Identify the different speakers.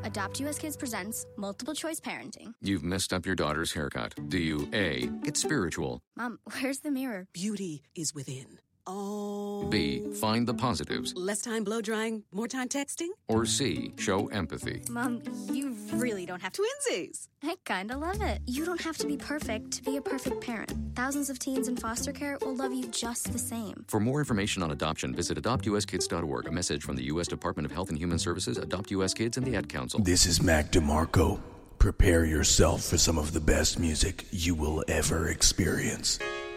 Speaker 1: Adopt US Kids presents Multiple Choice Parenting.
Speaker 2: You've messed up your daughter's haircut. Do you A, get spiritual?
Speaker 1: Mom, where's the mirror?
Speaker 3: Beauty is within. Oh.
Speaker 2: B, find the positives?
Speaker 3: Less time blow drying, more time texting?
Speaker 2: Or C, show empathy?
Speaker 1: Mom, you really don't have to.
Speaker 3: Twinsies!
Speaker 1: I kinda love it. You don't have to be perfect to be a perfect parent. Thousands of teens in foster care will love you just the same.
Speaker 2: For more information on adoption, visit adoptuskids.org. A message from the U.S. Department of Health and Human Services, Adopt U.S. Kids, and the Ad Council.
Speaker 4: This is Mac DeMarco. Prepare yourself for some of the best music you will ever experience.